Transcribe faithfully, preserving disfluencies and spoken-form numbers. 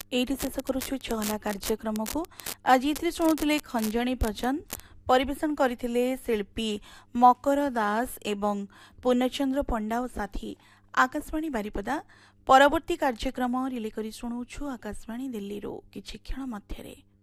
एठी शेष करुछु चहला कार्यक्रम को आज इथे शुणुले खंजणी भजन परिवेशन करथिले शिल्पी मकर दास एवं पूर्णचंद्र पंडा और साथी आकाशवाणी बारिपदा। परवर्ती कार्यक्रम रिले करी शुणुछु आकाशवाणी दिल्ली रो किछि क्षण मध्यरे।